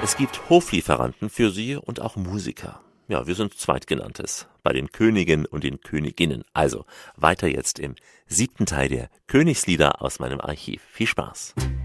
Es gibt Hoflieferanten für sie und auch Musiker. Ja, wir sind Zweitgenanntes bei den Königen und den Königinnen. Also weiter jetzt im 7. Teil der Königslieder aus meinem Archiv. Viel Spaß!